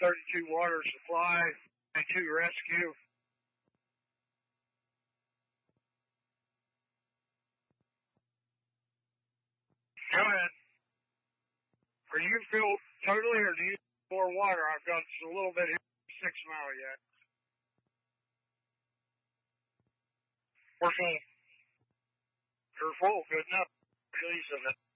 32 water supply and 2 rescue. Go ahead. Are you filled totally, or do you need more water? I've got just a little bit here, 6 mile yet. We're full. You're full. Good enough. Release of it.